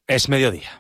Es mediodía.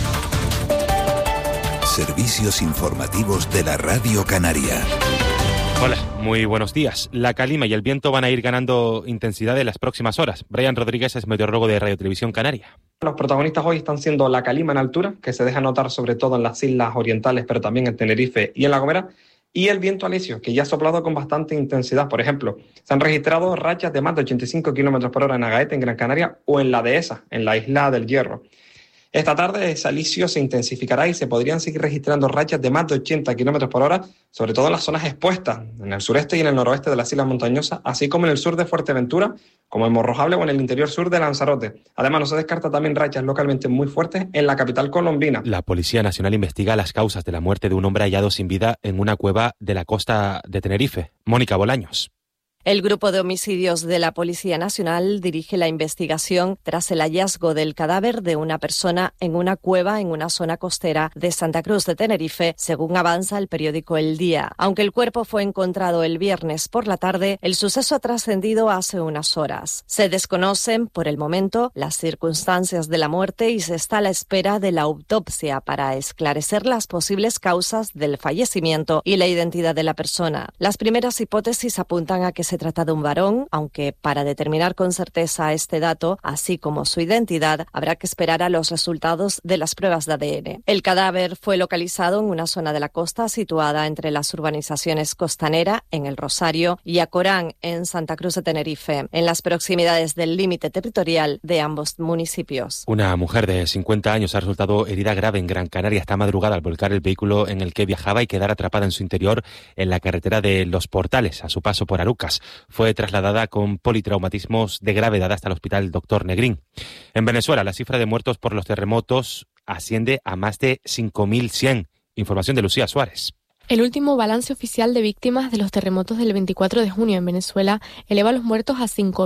Servicios informativos de la Radio Canaria. Hola, muy buenos días. La calima y el viento van a ir ganando intensidad en las próximas horas. Brian Rodríguez es meteorólogo de Radio Televisión Canaria. Los protagonistas hoy están siendo la calima en altura, que se deja notar sobre todo en las islas orientales, pero también en Tenerife y en La Gomera, y el viento alisio, que ya ha soplado con bastante intensidad. Por ejemplo, se han registrado rachas de más de 85 km por hora en Agaete, en Gran Canaria, o en la Dehesa, en la isla del Hierro. Esta tarde ese alisio se intensificará y se podrían seguir registrando rachas de más de 80 km por hora, sobre todo en las zonas expuestas, en el sureste y en el noroeste de las islas montañosas, así como en el sur de Fuerteventura, como en Morrojable o en el interior sur de Lanzarote. Además, no se descarta también rachas localmente muy fuertes en la capital colombina. La Policía Nacional investiga las causas de la muerte de un hombre hallado sin vida en una cueva de la costa de Tenerife. Mónica Bolaños. El Grupo de Homicidios de la Policía Nacional dirige la investigación tras el hallazgo del cadáver de una persona en una cueva en una zona costera de Santa Cruz de Tenerife, según avanza el periódico El Día. Aunque el cuerpo fue encontrado el viernes por la tarde, el suceso ha trascendido hace unas horas. Se desconocen, por el momento, las circunstancias de la muerte y se está a la espera de la autopsia para esclarecer las posibles causas del fallecimiento y la identidad de la persona. Las primeras hipótesis apuntan a que se trata de un varón, aunque para determinar con certeza este dato, así como su identidad, habrá que esperar a los resultados de las pruebas de ADN. El cadáver fue localizado en una zona de la costa situada entre las urbanizaciones Costanera, en El Rosario, y Acorán, en Santa Cruz de Tenerife, en las proximidades del límite territorial de ambos municipios. Una mujer de 50 años ha resultado herida grave en Gran Canaria esta madrugada al volcar el vehículo en el que viajaba y quedar atrapada en su interior en la carretera de Los Portales, a su paso por Arucas. Fue trasladada con politraumatismos de gravedad hasta el hospital Dr. Negrín. En Venezuela, la cifra de muertos por los terremotos asciende a más de 5.100. Información de Lucía Suárez. El último balance oficial de víctimas de los terremotos del 24 de junio en Venezuela eleva los muertos a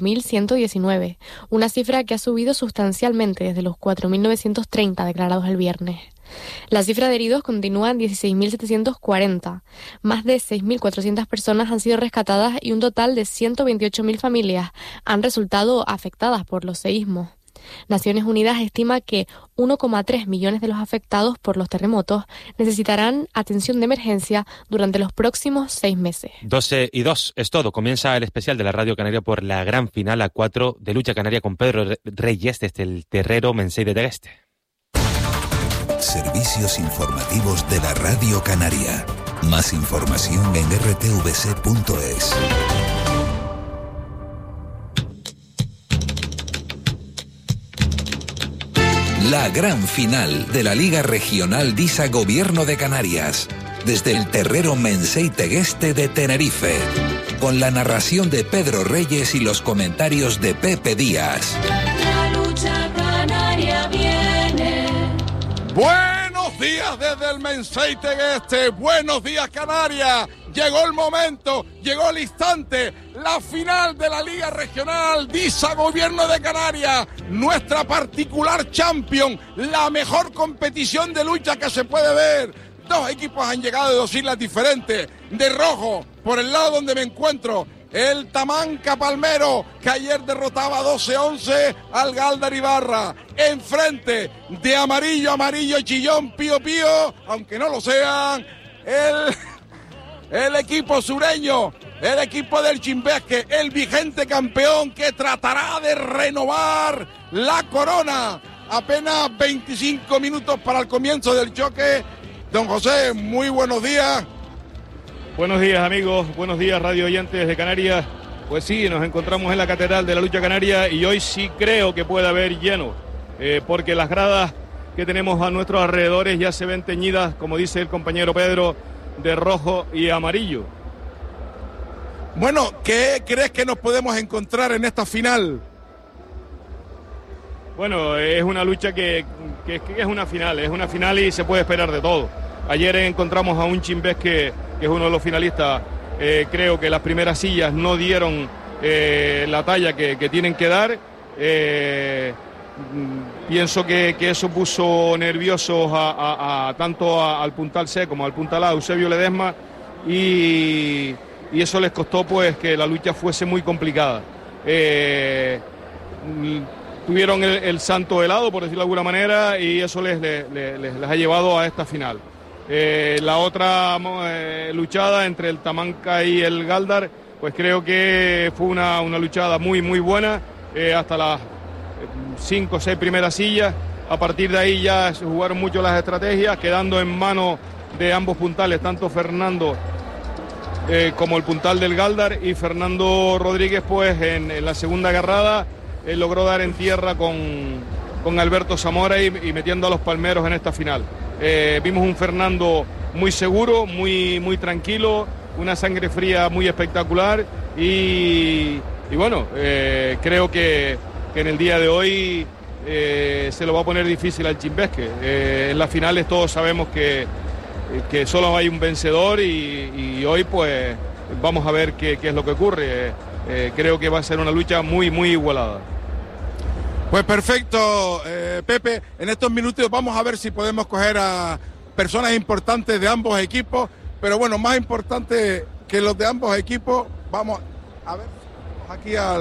5.119, una cifra que ha subido sustancialmente desde los 4.930 declarados el viernes. La cifra de heridos continúa en 16.740. Más de 6.400 personas han sido rescatadas y un total de 128.000 familias han resultado afectadas por los seísmos. Naciones Unidas estima que 1,3 millones de los afectados por los terremotos necesitarán atención de emergencia durante los próximos 6 meses. 12:02 es todo. Comienza el especial de la Radio Canaria por la gran final A4 de Lucha Canaria con Pedro Reyes desde el Terrero Mensei de Tegueste. Servicios informativos de la Radio Canaria. Más información en rtvc.es. La gran final de la Liga Regional DISA Gobierno de Canarias. Desde el Terrero Mensei Tegueste de Tenerife. Con la narración de Pedro Reyes y los comentarios de Pepe Díaz. La lucha canaria viene. Buenos días desde el Mensei Tegueste, buenos días Canarias, llegó el momento, llegó el instante, la final de la Liga Regional DISA Gobierno de Canarias, nuestra particular champion, la mejor competición de lucha que se puede ver. Dos equipos han llegado de dos islas diferentes, de rojo, por el lado donde me encuentro, el Tamanca Palmero, que ayer derrotaba 12-11 al Galdar Ibarra. Enfrente de amarillo, chillón, pío, aunque no lo sean, el equipo sureño, el equipo del Chimbesque, el vigente campeón que tratará de renovar la corona. Apenas 25 minutos para el comienzo del choque. Don José, muy buenos días. Buenos días amigos, buenos días radio oyentes de Canarias. Pues sí, nos encontramos en la Catedral de la Lucha Canaria y hoy sí creo que puede haber lleno, porque las gradas que tenemos a nuestros alrededores ya se ven teñidas, como dice el compañero Pedro, de rojo y amarillo. Bueno, ¿qué crees que nos podemos encontrar en esta final? Bueno, es una lucha que es una final y se puede esperar de todo. Ayer encontramos a un Chimbesque que es uno de los finalistas. Creo que las primeras sillas no dieron la talla que tienen que dar. Pienso que eso puso nerviosos tanto al puntal C como al puntal A, Eusebio Ledesma, y eso les costó pues que la lucha fuese muy complicada. tuvieron el santo helado, por decirlo de alguna manera, y eso les ha llevado a esta final. La otra luchada entre el Tamanca y el Galdar, pues creo que fue una luchada muy buena, hasta las 5 o 6 primeras sillas. A partir de ahí ya se jugaron mucho las estrategias, quedando en manos de ambos puntales, tanto Fernando como el puntal del Galdar, y Fernando Rodríguez pues en la segunda agarrada logró dar en tierra con Alberto Zamora y metiendo a los palmeros en esta final. Vimos un Fernando muy seguro, muy tranquilo, una sangre fría muy espectacular y bueno, creo que en el día de hoy se lo va a poner difícil al Chimbesque. En las finales todos sabemos que solo hay un vencedor y hoy pues vamos a ver qué es lo que ocurre. Creo que va a ser una lucha muy igualada. Pues perfecto, Pepe. En estos minutos vamos a ver si podemos coger a personas importantes de ambos equipos, pero bueno, más importante que los de ambos equipos, vamos a ver aquí a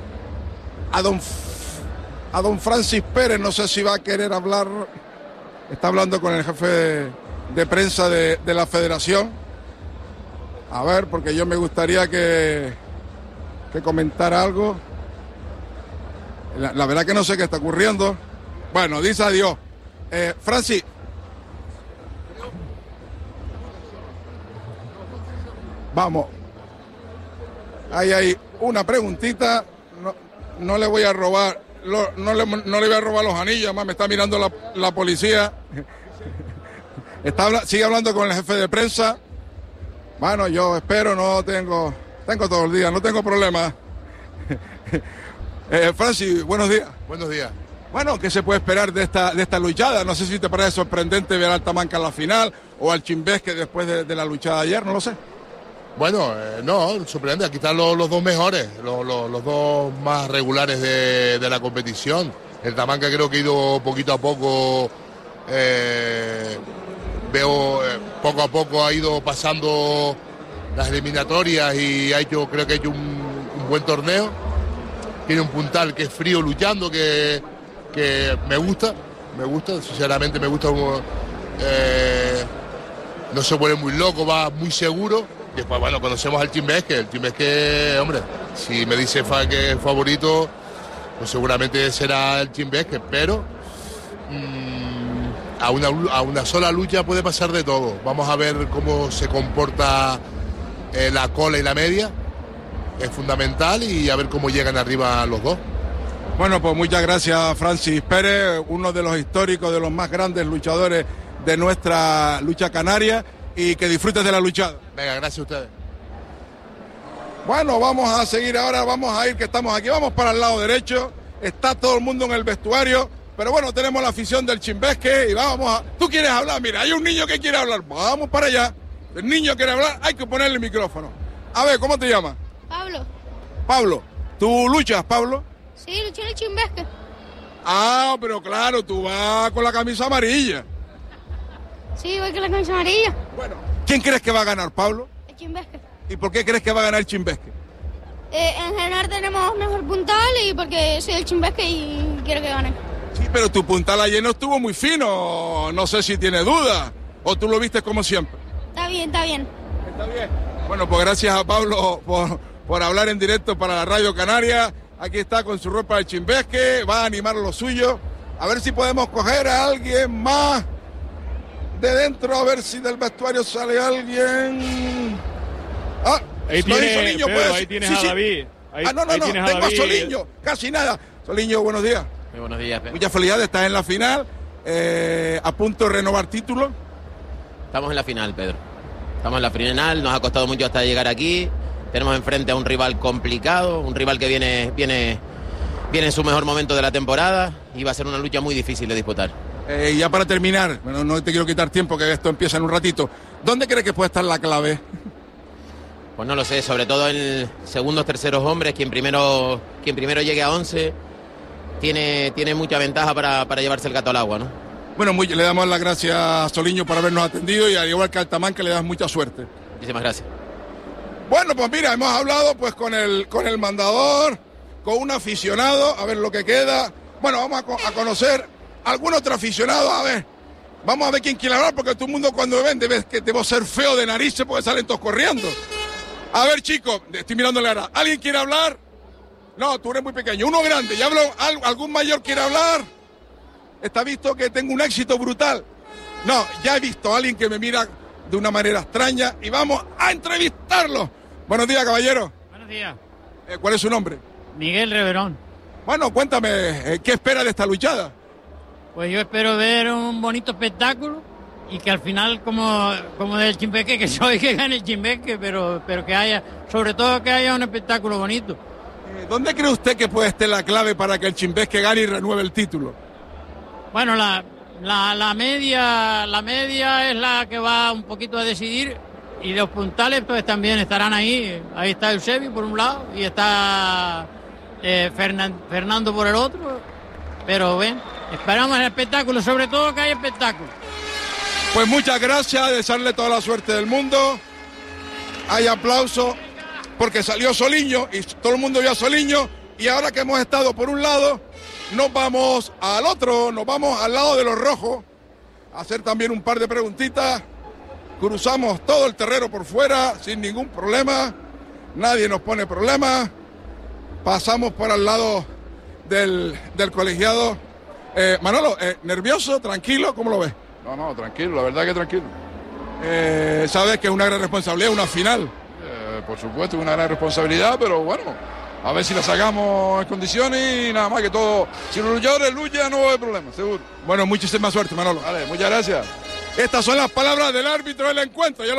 don Francis Pérez. No sé si va a querer hablar. Está hablando con el jefe de prensa de la federación. A ver, porque yo me gustaría que comentara algo. La verdad que no sé qué está ocurriendo. Bueno, dice adiós. Francis. Vamos. Ahí hay una preguntita. No le voy a robar. No le voy a robar los anillos. Además me está mirando la policía. Sigue hablando con el jefe de prensa. Bueno, yo espero, tengo todo el día, no tengo problema. Francis, buenos días. Buenos días. Bueno, ¿qué se puede esperar de esta luchada? No sé si te parece sorprendente ver al Tamanca en la final o al Chimbesque después de la luchada de ayer, no lo sé. Bueno, no, sorprendente. Aquí están los dos mejores, los dos más regulares de la competición. El Tamanca creo que ha ido poquito a poco, poco a poco ha ido pasando las eliminatorias y creo que ha hecho un buen torneo. Tiene un puntal que es frío luchando, que me gusta, sinceramente me gusta. No se vuelve muy loco, va muy seguro. Después, bueno, conocemos al Chimbesque. El Chimbesque, hombre, si me dice que es favorito, pues seguramente será el Chimbesque, pero a una sola lucha puede pasar de todo. Vamos a ver cómo se comporta la cola y la media. Es fundamental y a ver cómo llegan arriba los dos. Bueno, pues muchas gracias, Francis Pérez, uno de los históricos, de los más grandes luchadores de nuestra lucha canaria, y que disfrutes de la luchada. Venga, gracias a ustedes. Bueno, vamos a seguir ahora, vamos a ir, que estamos aquí, vamos para el lado derecho, está todo el mundo en el vestuario, pero bueno, tenemos la afición del Chimbesque y vamos a... ¿Tú quieres hablar? Mira, hay un niño que quiere hablar, vamos para allá. El niño quiere hablar, hay que ponerle el micrófono. A ver, ¿cómo te llamas? Pablo. Pablo, ¿tú luchas, Pablo? Sí, luché en el Chimbesque. Ah, pero claro, tú vas con la camisa amarilla. Sí, voy con la camisa amarilla. Bueno, ¿quién crees que va a ganar, Pablo? El Chimbesque. ¿Y por qué crees que va a ganar el Chimbesque? En general tenemos mejor puntal y porque soy el Chimbesque y quiero que gane. Sí, pero tu puntal ayer no estuvo muy fino, no sé si tiene dudas, o tú lo viste como siempre. Está bien, está bien. Está bien. Bueno, pues gracias a Pablo por hablar en directo para la Radio Canaria. Aquí está con su ropa de Chimbesque, va a animar lo suyo. A ver si podemos coger a alguien más de dentro, a ver si del vestuario sale alguien. Ah, ahí tienes, Soliño, Pedro, pues, ahí tienes a David. Ahí, no, tengo a Soliño, casi nada. Soliño, buenos días. Muy buenos días, Pedro. Muchas felicidades, estás en la final, a punto de renovar título. Estamos en la final, Pedro. Estamos en la final, nos ha costado mucho hasta llegar aquí. Tenemos enfrente a un rival complicado, un rival que viene en su mejor momento de la temporada y va a ser una lucha muy difícil de disputar. Ya para terminar, bueno, no te quiero quitar tiempo, que esto empieza en un ratito. ¿Dónde crees que puede estar la clave? Pues no lo sé, sobre todo en segundos, terceros hombres, quien primero llegue a 11 tiene mucha ventaja para llevarse el gato al agua, ¿no? Bueno, le damos las gracias a Soliño por habernos atendido y al igual que al Tamanca le das mucha suerte. Muchísimas gracias. Bueno, pues mira, hemos hablado pues con el mandador, con un aficionado, a ver lo que queda. Bueno, vamos a conocer algún otro aficionado, a ver. Vamos a ver quién quiere hablar, porque todo el mundo cuando me ven debo ser feo de narices porque salen todos corriendo. A ver, chicos, estoy mirando la cara. ¿Alguien quiere hablar? No, tú eres muy pequeño. Uno grande, ya habló. ¿Algún mayor quiere hablar? Está visto que tengo un éxito brutal. No, ya he visto a alguien que me mira de una manera extraña y vamos a entrevistarlo. Buenos días, caballero. Buenos días. ¿Cuál es su nombre? Miguel Reverón. Bueno, cuéntame, ¿qué espera de esta luchada? Pues yo espero ver un bonito espectáculo y que al final, como del Chimbeque, que soy, que gane el Chimbeque, pero que haya, sobre todo que haya un espectáculo bonito. ¿Dónde cree usted que puede estar la clave para que el Chimbeque gane y renueve el título? Bueno, la media es la que va un poquito a decidir, y los puntales pues también estarán ahí. Ahí está Eusebio por un lado y está Fernando por el otro, pero ven, esperamos el espectáculo, sobre todo que haya espectáculo. Pues muchas gracias, desearle toda la suerte del mundo. Hay aplauso porque salió Soliño y todo el mundo vio a Soliño, y ahora que hemos estado por un lado, nos vamos al otro, nos vamos al lado de los rojos a hacer también un par de preguntitas. Cruzamos todo el terreno por fuera sin ningún problema, nadie nos pone problemas. Pasamos por al lado del colegiado. Manolo, ¿nervioso, tranquilo? ¿Cómo lo ves? No, tranquilo, la verdad que tranquilo. Sabes que es una gran responsabilidad, una final. Por supuesto, una gran responsabilidad, pero bueno, a ver si la sacamos en condiciones y nada más que todo. Si los luchadores luchan, no va a haber problema, seguro. Bueno, muchísima suerte, Manolo. Vale, muchas gracias. Estas son las palabras del árbitro del encuentro.